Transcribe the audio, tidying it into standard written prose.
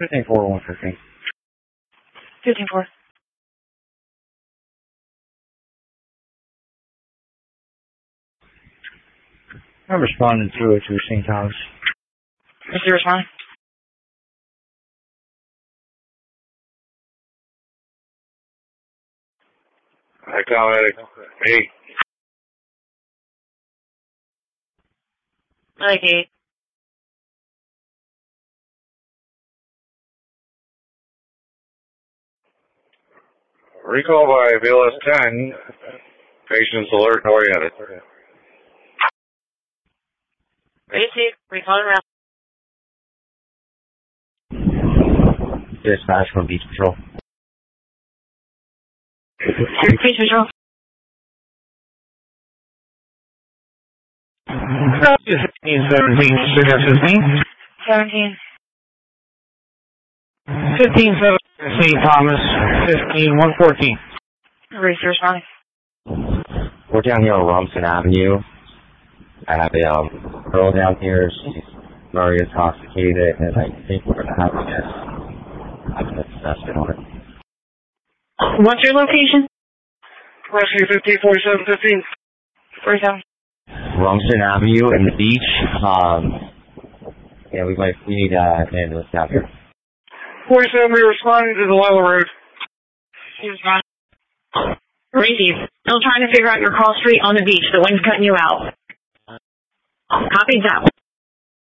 15-4, 115. 15-4. I'm responding to St. Thomas. What's your response? I call it 8. Like 8. Recall by BLS 10. Patients alert and oriented. Basic, recall around. Dispatch from Beach Patrol. Beach Patrol. 17. 15-7, St. Thomas, 15-114. Race responding. We're down here on Rumson Avenue. I have a girl down here. She's very intoxicated, and I think we're going to have to get an assessment on it. What's your location? Rescue 15-47-15. 47. Rumson Avenue and the beach. Yeah, we need an ambulance down here. 47, we responding to Delilah Road. You respond. Receive. Still trying to figure out your call street on the beach. The wind's cutting you out. Copy that one.